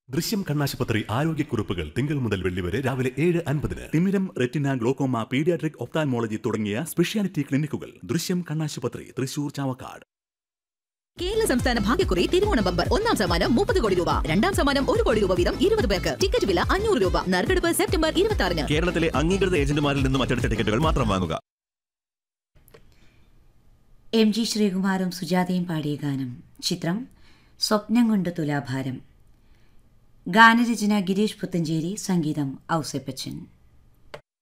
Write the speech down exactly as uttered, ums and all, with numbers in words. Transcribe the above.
ദൃശ്യം കണ്ണാശുപത്രി ആരോഗ്യക്കുറിപ്പുകൾ തിങ്കൾ മുതൽ വെള്ളി വരെ രാവിലെ ഏഴ് അൻപതിന്. തിമിരം, റെറ്റിന, ഗ്ലോക്കോമ, പീഡിയാട്രിക് ഒപ്താൽമോളജി തുടങ്ങിയ സ്പെഷ്യാലിറ്റി ക്ലിനിക്കുകൾ. ദൃശ്യം കണ്ണാശുപത്രി, തൃശൂർ, ചാവക്കാട്. കേരള സംസ്ഥാന ഭാഗ്യക്കുറി തിരുവോണ ബമ്പർ. ഒന്നാം സമ്മാനം മുപ്പത് കോടി രൂപ, രണ്ടാം സമ്മാനം ഒരു കോടി രൂപ വീതം ഇരുപത് പേർക്ക്. ടിക്കറ്റ് വില അഞ്ഞൂറ് രൂപ. നറുക്കെടുപ്പ് സെപ്റ്റംബർ ഇരുപത്തി ആറിന്. കേരളത്തിലെ അംഗീകൃത ഏജന്റുമാരിൽ നിന്നും അച്ചടിച്ച ടിക്കറ്റുകൾ മാത്രം വാങ്ങുക. എം ജി ശ്രീകുമാറും സുജാതയും പാടിയ ഗാനം. ചിത്രം സ്വപ്നം കൊണ്ട് തുലാഭാരം. ഗാനരചന ഗിരീഷ് പുത്തഞ്ചേരി, സംഗീതം ഔസേപ്പച്ചൻ.